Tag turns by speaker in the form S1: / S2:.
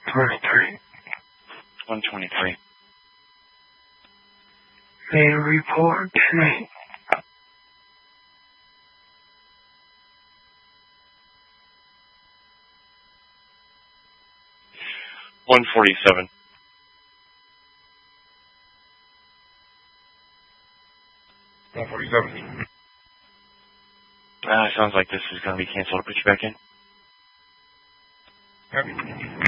S1: 123.
S2: 123.
S1: May report to me.
S2: 147.
S1: 147.
S2: Sounds like this is going to be canceled. I'll put you back in.
S1: Copy.